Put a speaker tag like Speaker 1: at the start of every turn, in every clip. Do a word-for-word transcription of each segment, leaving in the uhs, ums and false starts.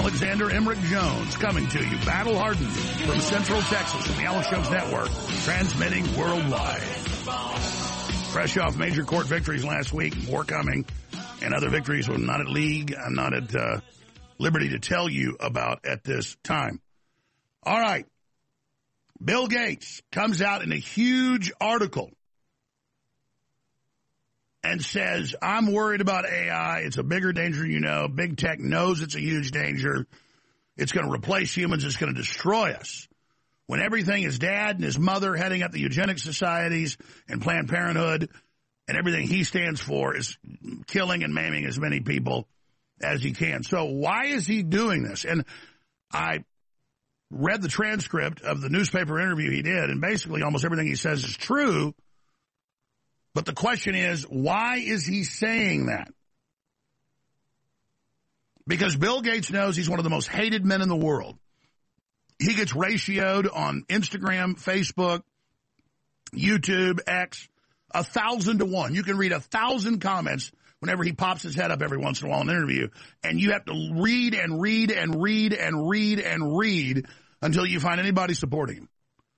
Speaker 1: Alexander Emmerich Jones coming to you, battle-hardened from Central Texas from the Alan Shows Network, transmitting worldwide. Fresh off major court victories last week, more coming, and other victories I'm not at league, I'm not at uh, liberty to tell you about at this time. All right. Bill Gates comes out in a huge article and says, I'm worried about A I. It's a bigger danger, you know. Big tech knows it's a huge danger. It's going to replace humans. It's going to destroy us. When everything is dad and his mother heading up the eugenics societies and Planned Parenthood and everything he stands for is killing and maiming as many people as he can. So why is he doing this? And I read the transcript of the newspaper interview he did, and basically almost everything he says is true. But the question is, why is he saying that? Because Bill Gates knows he's one of the most hated men in the world. He gets ratioed on Instagram, Facebook, YouTube, X, a thousand to one. You can read a thousand comments whenever he pops his head up every once in a while in an interview. And you have to read and read and read and read and read until you find anybody supporting him.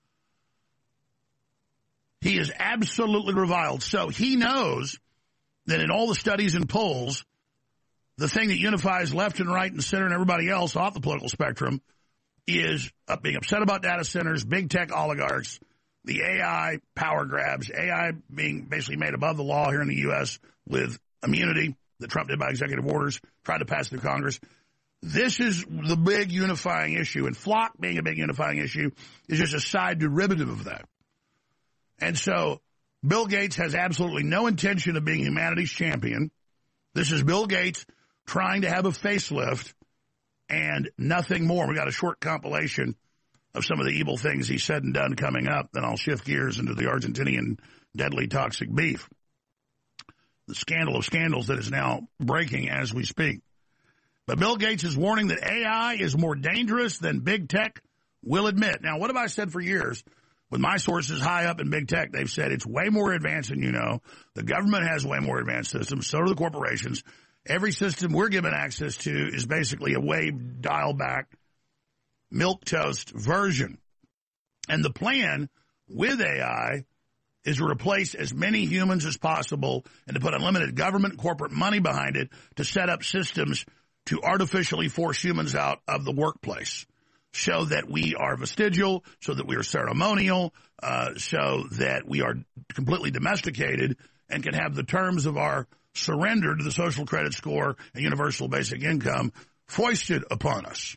Speaker 1: He is absolutely reviled. So he knows that in all the studies and polls, the thing that unifies left and right and center and everybody else off the political spectrum is being upset about data centers, big tech oligarchs, the A I power grabs, A I being basically made above the law here in the U S with immunity that Trump did by executive orders, tried to pass through Congress. This is the big unifying issue, and Flock being a big unifying issue is just a side derivative of that. And so Bill Gates has absolutely no intention of being humanity's champion. This is Bill Gates trying to have a facelift and nothing more. We got a short compilation of some of the evil things he said and done coming up. Then I'll shift gears into the Argentinian deadly toxic beef. The scandal of scandals that is now breaking as we speak. But Bill Gates is warning that A I is more dangerous than big tech will admit. Now, what have I said for years? With my sources high up in big tech, they've said it's way more advanced than you know. The government has way more advanced systems. So do the corporations. Every system we're given access to is basically a wave dial back milquetoast version. And the plan with A I is to replace as many humans as possible and to put unlimited government and corporate money behind it to set up systems to artificially force humans out of the workplace. So that we are vestigial, so that we are ceremonial, uh, so that we are completely domesticated and can have the terms of our surrender to the social credit score and universal basic income foisted upon us.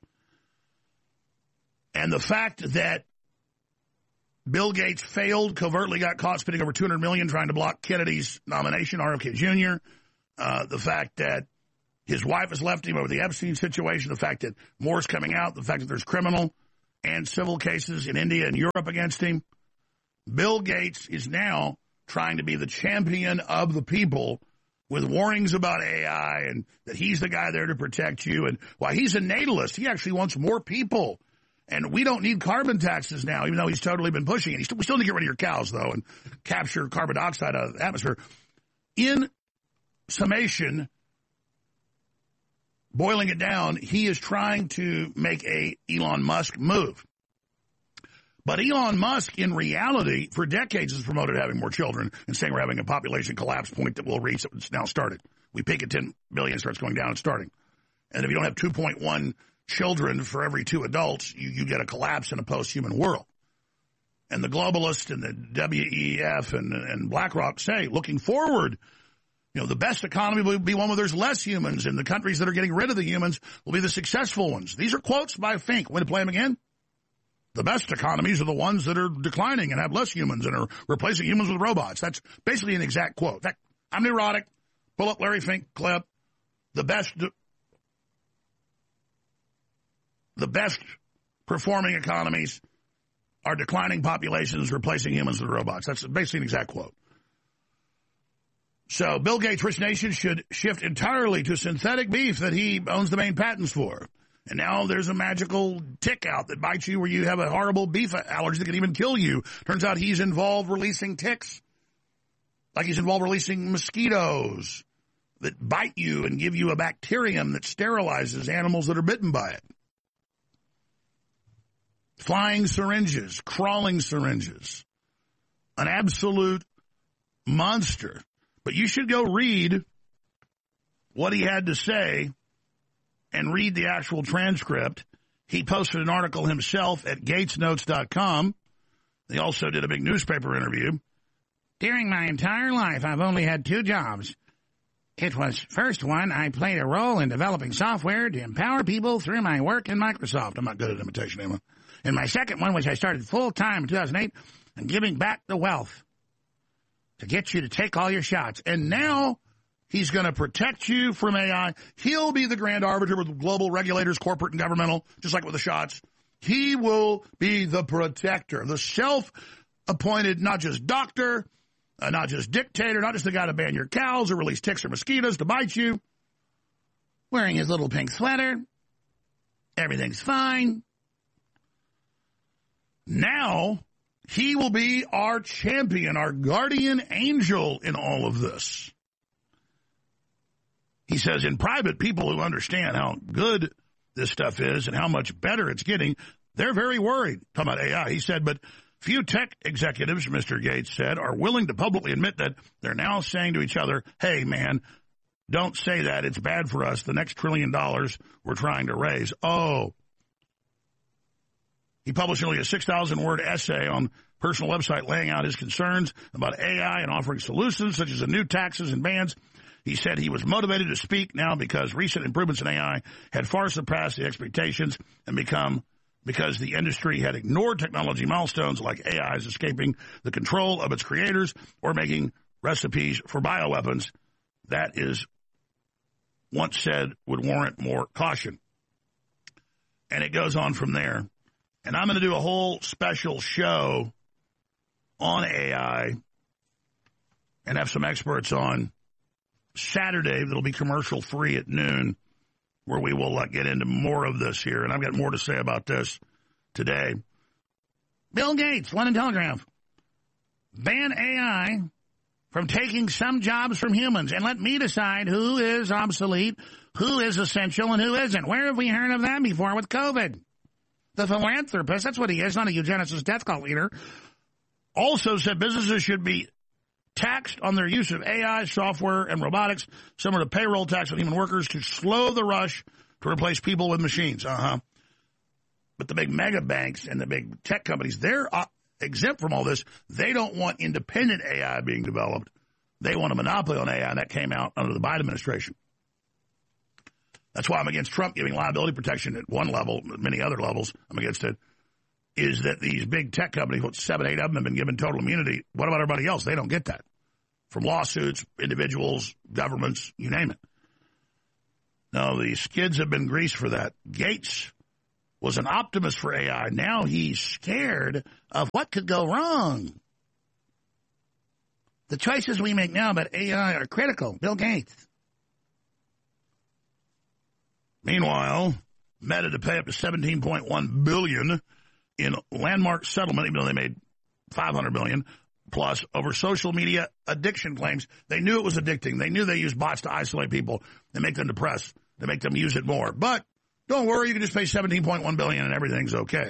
Speaker 1: And the fact that Bill Gates failed, covertly got caught spending over two hundred million dollars trying to block Kennedy's nomination, R F K Junior, uh, the fact that his wife has left him over the Epstein situation, the fact that more is coming out, the fact that there's criminal and civil cases in India and Europe against him. Bill Gates is now trying to be the champion of the people with warnings about A I and that he's the guy there to protect you. And while he's a natalist, he actually wants more people. And we don't need carbon taxes now, even though he's totally been pushing it. We still need to get rid of your cows, though, and capture carbon dioxide out of the atmosphere. In summation, boiling it down, he is trying to make a Elon Musk move. But Elon Musk, in reality, for decades has promoted having more children and saying we're having a population collapse point that we'll reach. It's now started. We peak at ten billion, starts going down, it's starting. And if you don't have two point one children for every two adults, you, you get a collapse in a post-human world. And the globalists and the W E F and, and BlackRock say, looking forward, you know, the best economy will be one where there's less humans, and the countries that are getting rid of the humans will be the successful ones. These are quotes by Fink. Want to play them again? The best economies are the ones that are declining and have less humans and are replacing humans with robots. That's basically an exact quote. In fact, I'm neurotic. Pull up Larry Fink clip. The best, the best performing economies are declining populations replacing humans with robots. That's basically an exact quote. So Bill Gates' rich nation should shift entirely to synthetic beef that he owns the main patents for. And now there's a magical tick out that bites you where you have a horrible beef allergy that can even kill you. Turns out he's involved releasing ticks. Like he's involved releasing mosquitoes that bite you and give you a bacterium that sterilizes animals that are bitten by it. Flying syringes, crawling syringes. An absolute monster. But you should go read what he had to say and read the actual transcript. He posted an article himself at gates notes dot com. He also did a big newspaper interview. During my entire life, I've only had two jobs. It was, first one, I played a role in developing software to empower people through my work in Microsoft. I'm not good at imitation, Emma. And my second one, which I started full-time in two thousand eight, and giving back the wealth to get you to take all your shots. And now he's going to protect you from A I. He'll be the grand arbiter with global regulators, corporate and governmental, just like with the shots. He will be the protector, the self-appointed, not just doctor, uh, not just dictator, not just the guy to ban your cows or release ticks or mosquitoes to bite you, wearing his little pink sweater. Everything's fine. Now he will be our champion, our guardian angel in all of this. He says in private, people who understand how good this stuff is and how much better it's getting, they're very worried. Talking about A I, he said, but few tech executives, Mister Gates said, are willing to publicly admit that they're now saying to each other, hey, man, don't say that. It's bad for us. The next trillion dollars we're trying to raise. Oh. He published nearly a six thousand word essay on personal website laying out his concerns about A I and offering solutions such as the new taxes and bans. He said he was motivated to speak now because recent improvements in A I had far surpassed the expectations and become because the industry had ignored technology milestones like A I's escaping the control of its creators or making recipes for bioweapons. That is once said would warrant more caution. And it goes on from there. And I'm going to do a whole special show on A I and have some experts on Saturday that'll be commercial free at noon, where we will uh, get into more of this here. And I've got more to say about this today. Bill Gates, London Telegraph. Ban A I from taking some jobs from humans and let me decide who is obsolete, who is essential, and who isn't. Where have we heard of that before with COVID? The philanthropist, that's what he is, not a eugenicist death cult leader, also said businesses should be taxed on their use of A I, software, and robotics, similar to payroll tax on human workers, to slow the rush to replace people with machines. Uh-huh. But the big mega banks and the big tech companies, they're uh, exempt from all this. They don't want independent A I being developed. They want a monopoly on A I, and that came out under the Biden administration. That's why I'm against Trump giving liability protection at one level, many other levels I'm against it, is that these big tech companies, what, seven, eight of them have been given total immunity. What about everybody else? They don't get that. From lawsuits, individuals, governments, you name it. No, the skids have been greased for that. Gates was an optimist for A I. Now he's scared of what could go wrong. The choices we make now about A I are critical. Bill Gates. Meanwhile, Meta to pay up to seventeen point one billion dollars in landmark settlement, even though they made five hundred million dollars plus over social media addiction claims. They knew it was addicting. They knew they used bots to isolate people and make them depressed, to make them use it more. But don't worry, you can just pay seventeen point one billion dollars and everything's okay.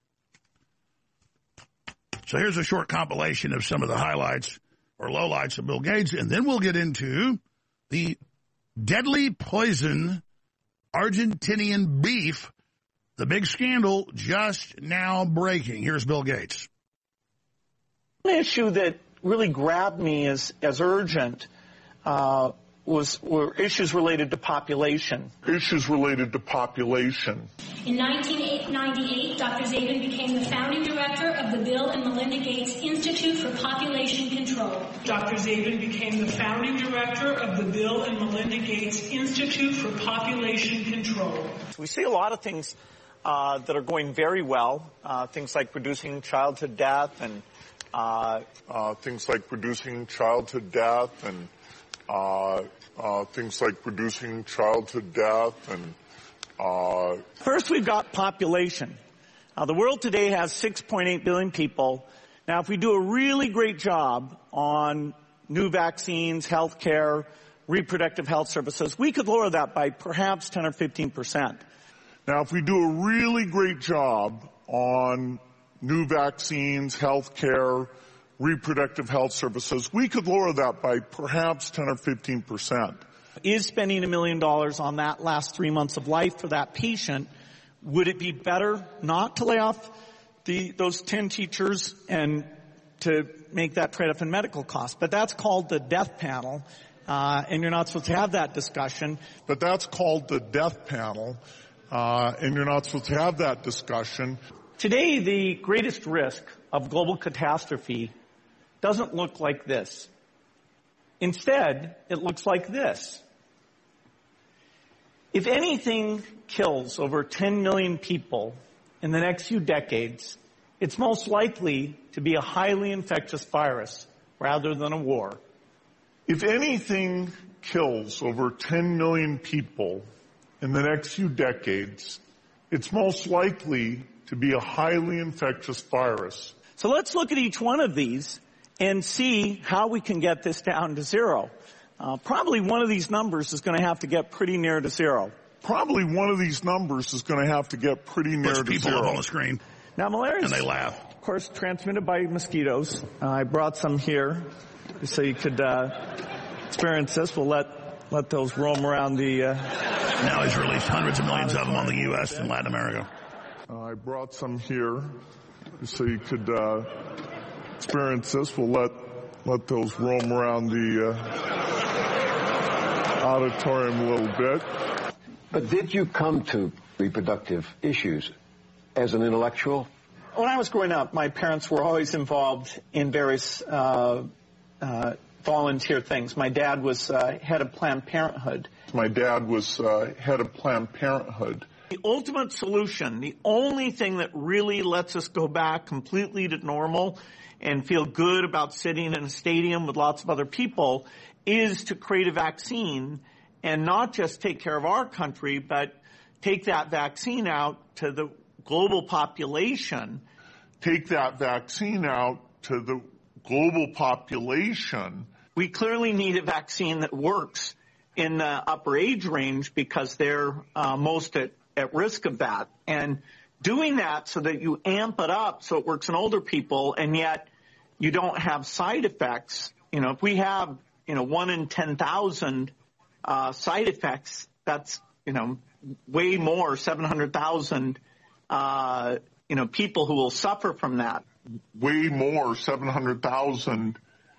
Speaker 1: So here's a short compilation of some of the highlights or lowlights of Bill Gates, and then we'll get into the deadly poison Argentinian beef, the big scandal just now breaking. Here's Bill Gates.
Speaker 2: One issue that really grabbed me as, as urgent uh, was were issues related to population.
Speaker 3: Issues related to population.
Speaker 4: In nineteen ninety-eight, Doctor Zabin became the founding director of the Bill and Melinda Gates Institute for Population Control.
Speaker 5: Doctor Zabin became the founding director of the Bill and Melinda Gates Institute for Population Control.
Speaker 2: We see a lot of things uh, that are going very well, uh, things like reducing childhood death and
Speaker 3: uh, uh, things like reducing childhood death and uh, uh, things like reducing childhood death and uh,
Speaker 2: First, we've got population. Uh, the world today has six point eight billion people. Now, if we do a really great job on new vaccines, health care, reproductive health services. We could lower that by perhaps ten or fifteen percent.
Speaker 3: Now, if we do a really great job on new vaccines, health care, reproductive health services, we could lower that by perhaps ten or fifteen percent.
Speaker 2: Is spending a million dollars on that last three months of life for that patient, would it be better not to lay off the, those ten teachers and to make that trade-off in medical costs? But that's called the death panel, uh, and you're not supposed to have that discussion.
Speaker 3: But that's called the death panel, uh, and you're not supposed to have that discussion.
Speaker 2: Today, the greatest risk of global catastrophe doesn't look like this. Instead, it looks like this. If anything kills over ten million people in the next few decades, it's most likely to be a highly infectious virus rather than a war.
Speaker 3: If anything kills over ten million people in the next few decades, it's most likely to be a highly infectious virus.
Speaker 2: So let's look at each one of these and see how we can get this down to zero. Uh, probably one of these numbers is going to have to get pretty near to zero.
Speaker 3: Probably one of these numbers is going to have to get pretty near
Speaker 1: Puts
Speaker 3: to
Speaker 1: people
Speaker 3: zero.
Speaker 1: up on the screen.
Speaker 2: Now, malaria
Speaker 1: And they laugh.
Speaker 2: of course, transmitted by mosquitoes. Uh, I brought some here so you could uh, experience this. We'll let let those roam around the... Uh,
Speaker 1: now he's released hundreds of millions of them on the U S and Latin America.
Speaker 3: Uh, I brought some here so you could uh, experience this. We'll let let those roam around the uh, auditorium a little bit.
Speaker 6: But did you come to reproductive issues as an intellectual?
Speaker 2: When I was growing up, my parents were always involved in various uh, uh, volunteer things. My dad was uh, head of Planned Parenthood.
Speaker 3: My dad was uh, head of Planned Parenthood.
Speaker 2: The ultimate solution, the only thing that really lets us go back completely to normal and feel good about sitting in a stadium with lots of other people, is to create a vaccine and not just take care of our country, but take that vaccine out to the global population.
Speaker 3: Take that vaccine out to the global population.
Speaker 2: We clearly need a vaccine that works in the upper age range because they're uh, most at, at risk of that. And doing that so that you amp it up so it works in older people and yet you don't have side effects. You know, if we have, you know, one in ten thousand uh, side effects, that's, you know, way more, seven hundred thousand, uh, you know, people who will suffer from that.
Speaker 3: Way more, seven hundred thousand,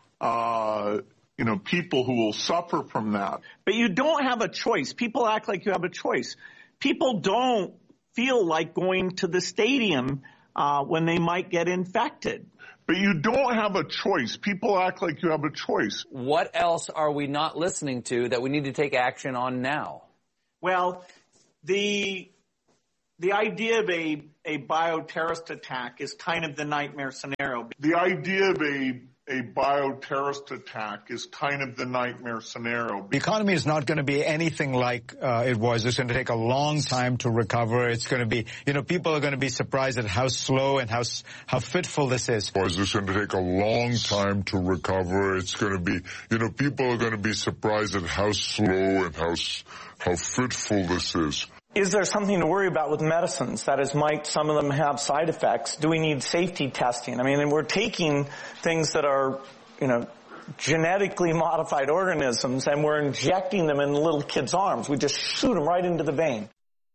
Speaker 3: uh, you know, people who will suffer from that.
Speaker 2: But you don't have a choice. People act like you have a choice. People don't feel like going to the stadium uh, when they might get infected.
Speaker 3: But you don't have a choice. People act like you have a choice.
Speaker 7: What else are we not listening to that we need to take action on now?
Speaker 2: Well, the the idea of a, a bioterrorist attack is kind of the nightmare scenario.
Speaker 3: The idea of a a bioterrorist attack is kind of the nightmare scenario.
Speaker 8: The economy is not going to be anything like uh, it was. It's going to take a long time to recover. It's going to be, you know, people are going to be surprised at how slow and how how fitful this is.
Speaker 3: It's just going to take a long time to recover. It's going to be, you know, people are going to be surprised at how slow and how how fitful this is.
Speaker 2: Is there something to worry about with medicines? That is, might some of them have side effects? Do we need safety testing? I mean, and we're taking things that are, you know, genetically modified organisms and we're injecting them in little kids' arms. We just shoot them right into the vein.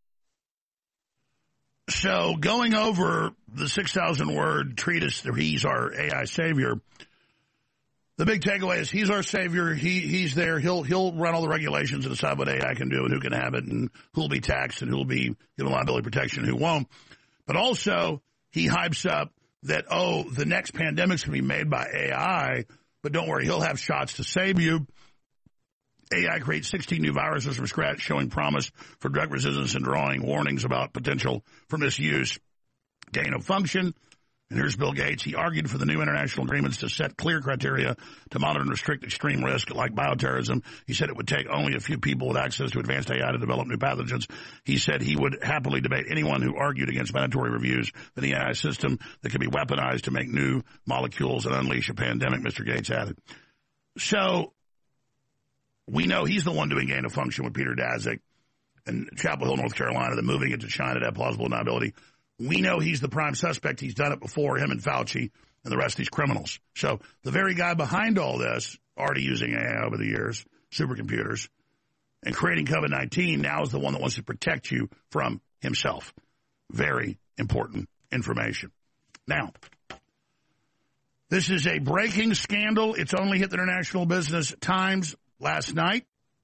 Speaker 1: So going over the six thousand word treatise that he's our A I savior, the big takeaway is he's our savior. He he's there. He'll he'll run all the regulations and decide what A I can do and who can have it and who'll be taxed and who'll be given liability protection and who won't. But also he hypes up that, oh, the next pandemic's going to be made by A I, but don't worry, he'll have shots to save you. A I creates sixteen new viruses from scratch, showing promise for drug resistance and drawing warnings about potential for misuse, gain of function. And here's Bill Gates. He argued for the new international agreements to set clear criteria to monitor and restrict extreme risk like bioterrorism. He said it would take only a few people with access to advanced A I to develop new pathogens. He said he would happily debate anyone who argued against mandatory reviews of the A I system that could be weaponized to make new molecules and unleash a pandemic, Mister Gates added. So We know he's the one doing gain of function with Peter Daszak in Chapel Hill, North Carolina, then moving it to China to have plausible deniability. We know he's the prime suspect. He's done it before, him and Fauci and the rest of these criminals. So the very guy behind all this, already using A I over the years, supercomputers, and creating COVID nineteen, now is the one that wants to protect you from himself. Very important information. Now, this is a breaking scandal. It's only hit the International Business Times last night.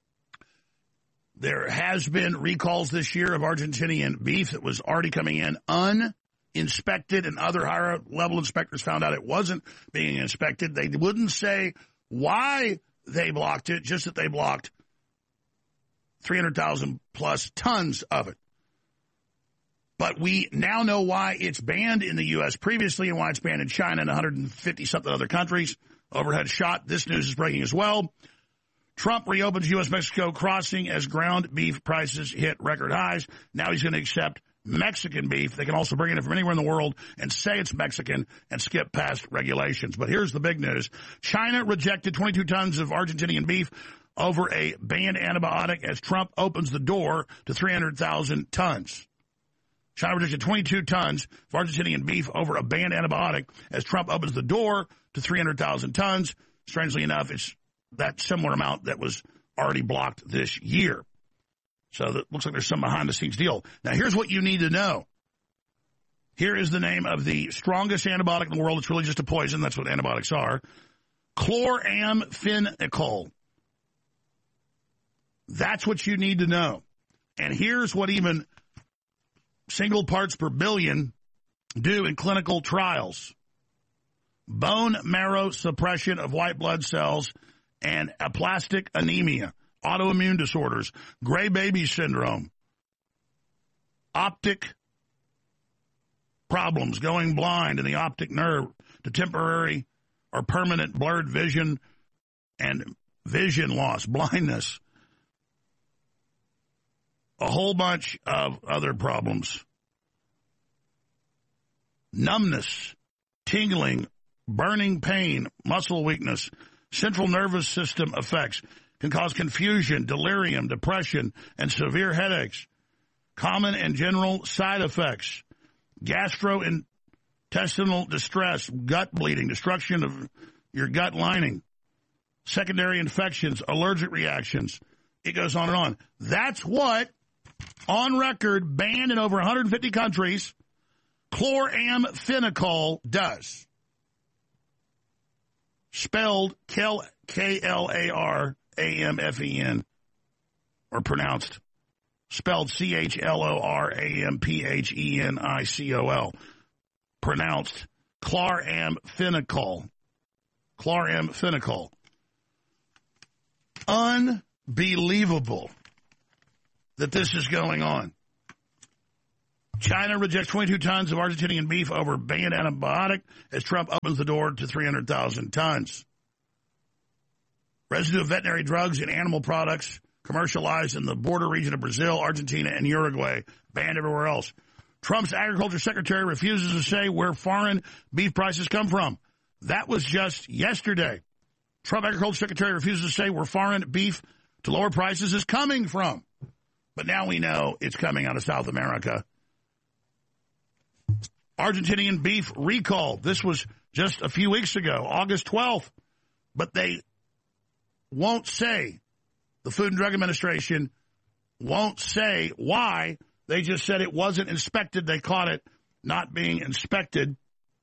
Speaker 1: There has been recalls this year of Argentinian beef that was already coming in uninspected, and other higher level inspectors found out it wasn't being inspected. They wouldn't say why they blocked it, just that they blocked three hundred thousand plus tons of it. But we now know why it's banned in the U S previously and why it's banned in China and one hundred fifty something other countries. Overhead shot. This news is breaking as well. Trump reopens U S Mexico crossing as ground beef prices hit record highs. Now he's going to accept Mexican beef. They can also bring it in from anywhere in the world and say it's Mexican and skip past regulations. But here's the big news. China rejected twenty-two tons of Argentinian beef over a banned antibiotic as Trump opens the door to three hundred thousand tons. China rejected twenty-two tons of Argentinian beef over a banned antibiotic as Trump opens the door to three hundred thousand tons. Strangely enough, it's that similar amount that was already blocked this year. So it looks like there's some behind-the-scenes deal. Now, here's what you need to know. Here is the name of the strongest antibiotic in the world. It's really just a poison. That's what antibiotics are. Chloramphenicol. That's what you need to know. And here's what even single parts per billion do in clinical trials. Bone marrow suppression of white blood cells and aplastic anemia, autoimmune disorders, gray baby syndrome, optic problems, going blind in the optic nerve, to temporary or permanent blurred vision and vision loss, blindness, a whole bunch of other problems. Numbness, tingling, burning pain, muscle weakness, central nervous system effects, can cause confusion, delirium, depression, and severe headaches. Common and general side effects: gastrointestinal distress, gut bleeding, destruction of your gut lining, secondary infections, allergic reactions. It goes on and on. That's what, on record, banned in over one hundred fifty countries, chloramphenicol does. Spelled K L A R A M F E N, or pronounced, spelled C H L O R A M P H E N I C O L, pronounced chloramphenicol. Chloramphenicol. Unbelievable that this is going on. China rejects twenty-two tons of Argentinian beef over banned antibiotic as Trump opens the door to three hundred thousand tons. Residue of veterinary drugs and animal products commercialized in the border region of Brazil, Argentina, and Uruguay, banned everywhere else. Trump's agriculture secretary refuses to say where foreign beef prices come from. That was just yesterday. Trump agriculture secretary refuses to say where foreign beef to lower prices is coming from. But now we know it's coming out of South America. Argentinian beef recall. This was just a few weeks ago, August twelfth. But they won't say, the Food and Drug Administration won't say why. They just said it wasn't inspected. They caught it not being inspected.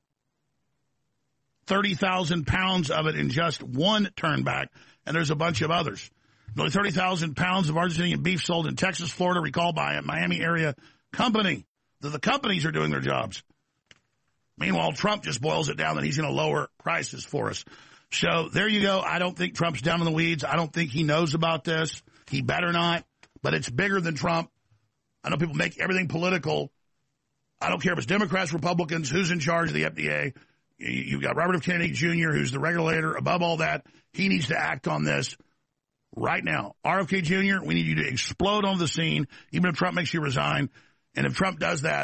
Speaker 1: thirty thousand pounds of it in just one turnback, and there's a bunch of others. Nearly thirty thousand pounds of Argentinian beef sold in Texas, Florida, recalled by a Miami area company. The, the companies are doing their jobs. Meanwhile, Trump just boils it down that he's going to lower prices for us. So there you go. I don't think Trump's down in the weeds. I don't think he knows about this. He better not. But it's bigger than Trump. I know people make everything political. I don't care if it's Democrats, Republicans, who's in charge of the F D A. You've got Robert F. Kennedy Junior, who's the regulator. Above all that, he needs to act on this right now. R F K Junior, we need you to explode on the scene, even if Trump makes you resign. And if Trump does that,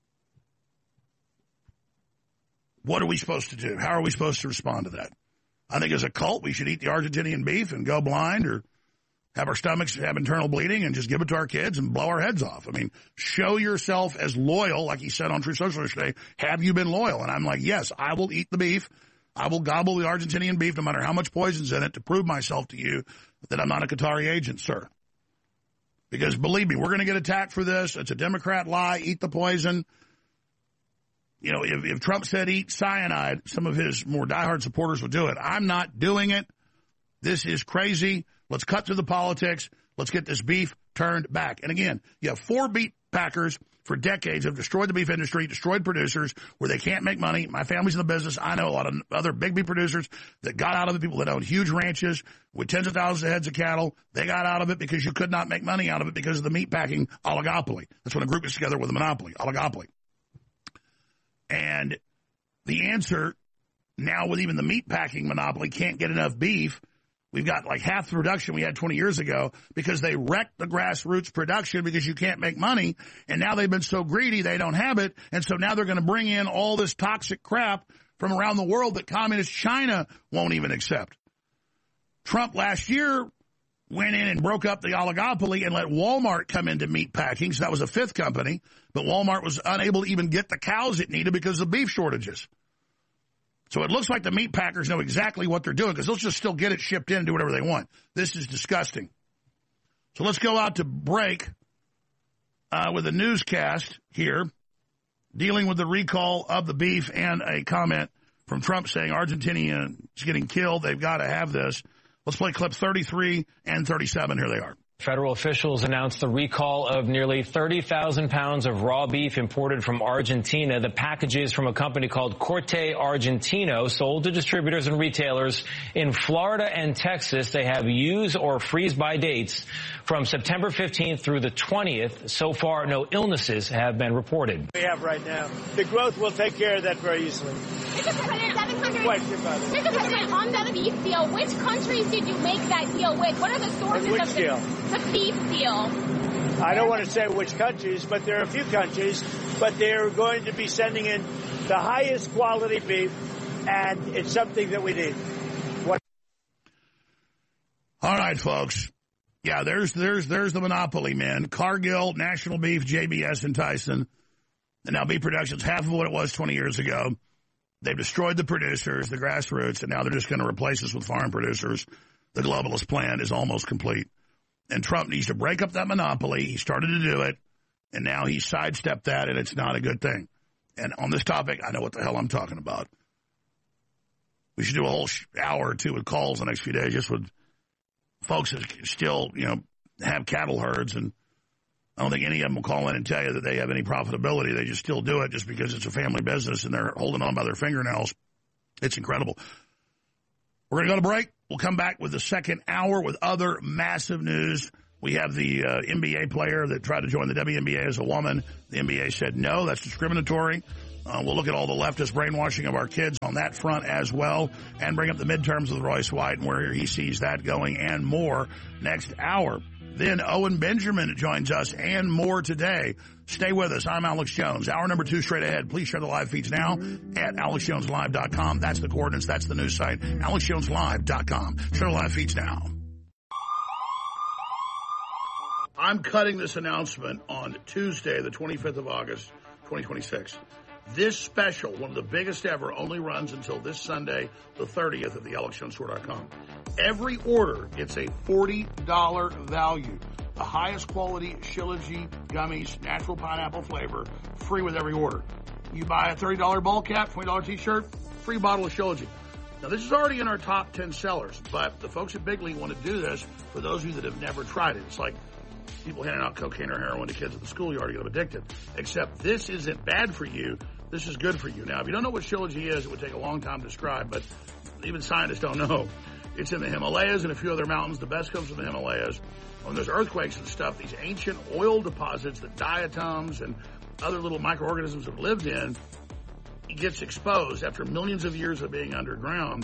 Speaker 1: what are we supposed to do? How are we supposed to respond to that? I think as a cult, we should eat the Argentinian beef and go blind or have our stomachs have internal bleeding and just give it to our kids and blow our heads off. I mean, show yourself as loyal, like he said on True Socialist today. Have you been loyal? And I'm like, yes, I will eat the beef. I will gobble the Argentinian beef no matter how much poison's in it to prove myself to you that I'm not a Qatari agent, sir. Because believe me, we're going to get attacked for this. It's a Democrat lie. Eat the poison. You know, if, if Trump said eat cyanide, some of his more diehard supporters would do it. I'm not doing it. This is crazy. Let's cut to the politics. Let's get this beef turned back. And again, you have four beef packers for decades have destroyed the beef industry, destroyed producers where they can't make money. My family's in the business. I know a lot of other big beef producers that got out of it, people that own huge ranches with tens of thousands of heads of cattle. They got out of it because you could not make money out of it because of the meat packing oligopoly. That's when a group gets together with a monopoly, oligopoly. And the answer now with even the meat packing monopoly can't get enough beef. We've got like half the production we had twenty years ago because they wrecked the grassroots production because you can't make money. And now they've been so greedy they don't have it. And so now they're going to bring in all this toxic crap from around the world that communist China won't even accept. Trump last year went in and broke up the oligopoly and let Walmart come into meat packing. So that was a fifth company. But Walmart was unable to even get the cows it needed because of beef shortages. So it looks like the meat packers know exactly what they're doing because they'll just still get it shipped in and do whatever they want. This is disgusting. So let's go out to break uh, with a newscast here dealing with the recall of the beef and a comment from Trump saying Argentina is getting killed. They've got to have this. Let's play clip thirty-three and thirty-seven. Here they are.
Speaker 9: Federal officials announced the recall of nearly thirty thousand pounds of raw beef imported from Argentina. The packages from a company called Corte Argentino sold to distributors and retailers in Florida and Texas. They have use or freeze by dates from September fifteenth through the twentieth. So far, no illnesses have been reported.
Speaker 10: We have right now. The growth will take care of that very easily.
Speaker 11: Mister President, seven hundred
Speaker 10: Question about it.
Speaker 11: Mister President, on the beef deal, which countries did you make that deal with? What are the sources
Speaker 10: And which
Speaker 11: of the,
Speaker 10: deal?
Speaker 11: the beef deal?
Speaker 10: I don't want to say which countries, but there are a few countries, but they're going to be sending in the highest quality beef, and it's something that we need. What?
Speaker 1: All right, folks. Yeah, there's there's there's the monopoly, man. Cargill, National Beef, J B S, and Tyson. And now beef production's half of what it was twenty years ago. They've destroyed the producers, the grassroots, and now they're just going to replace us with foreign producers. The globalist plan is almost complete. And Trump needs to break up that monopoly. He started to do it, and now he's sidestepped that, and it's not a good thing. And on this topic, I know what the hell I'm talking about. We should do a whole hour or two with calls the next few days just with folks that still, you know, have cattle herds, and I don't think any of them will call in and tell you that they have any profitability. They just still do it just because it's a family business and they're holding on by their fingernails. It's incredible. We're going to go to break. We'll come back with the second hour with other massive news. We have the uh, N B A player that tried to join the W N B A as a woman. The N B A said no, that's discriminatory. Uh, we'll look at all the leftist brainwashing of our kids on that front as well and bring up the midterms with Royce White and where he sees that going and more next hour. Then Owen Benjamin joins us and more today. Stay with us. I'm Alex Jones. Hour number two straight ahead. Please share the live feeds now at alex jones live dot com. That's the coordinates. That's the news site. alex jones live dot com. Share the live feeds now. I'm cutting this announcement on Tuesday, the twenty-fifth of August, twenty twenty-six. This special, one of the biggest ever, only runs until this Sunday, the thirtieth, at the alex jones store dot com. Every order, it's a forty dollars value. The highest quality Shilajit gummies, natural pineapple flavor, free with every order. You buy a thirty dollars ball cap, twenty dollars t-shirt, free bottle of Shilajit. Now, this is already in our top ten sellers, but the folks at Big League want to do this for those of you that have never tried it. It's like people handing out cocaine or heroin to kids at the schoolyard to get them addicted. Except this isn't bad for you. This is good for you. Now, if you don't know what Shilajit is, it would take a long time to describe, but even scientists don't know. It's in the Himalayas and a few other mountains. The best comes from the Himalayas. When there's earthquakes and stuff, these ancient oil deposits that diatoms and other little microorganisms have lived in, it gets exposed after millions of years of being underground.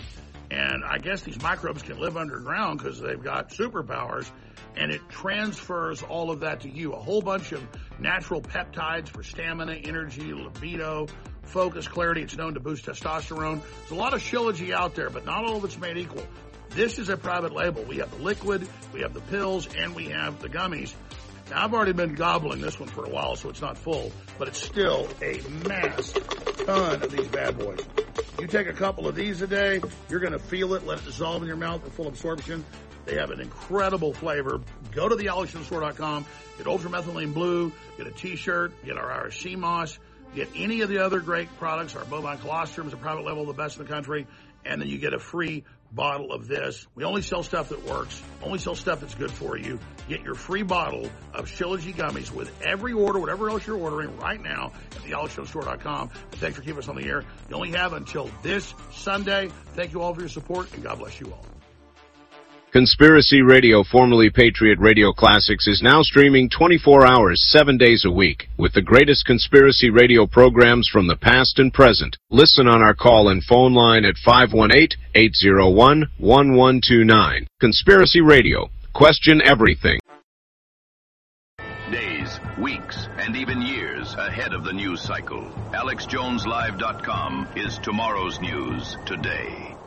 Speaker 1: And I guess these microbes can live underground because they've got superpowers, and it transfers all of that to you. A whole bunch of natural peptides for stamina, energy, libido, focus, clarity. It's known to boost testosterone. There's a lot of Shilajit out there, but not all of it's made equal. This is a private label. We have the liquid, we have the pills, and we have the gummies. Now, I've already been gobbling this one for a while, so it's not full, but it's still a mass ton of these bad boys. You take a couple of these a day, you're going to feel it, let it dissolve in your mouth for full absorption. They have an incredible flavor. Go to the alex jones store dot com, get Ultramethylene Blue, get a t-shirt, get our Irish Sea Moss, get any of the other great products. Our bovine colostrum is a private label, the best in the country, and then you get a free bottle of this. We only sell stuff that works, only sell stuff that's good for you. Get your free bottle of Shilajit gummies with every order, whatever else you're ordering right now at the alex jones store dot com. Thanks for keeping us on the air. You only have until this Sunday. Thank you all for your support, and God bless you all.
Speaker 12: Conspiracy Radio, formerly Patriot Radio Classics, is now streaming twenty-four hours, seven days a week, with the greatest conspiracy radio programs from the past and present. Listen on our call and phone line at five one eight, eight zero one, one one two nine. Conspiracy Radio. Question everything.
Speaker 13: Days, weeks, and even years ahead of the news cycle. alex jones live dot com is tomorrow's news today.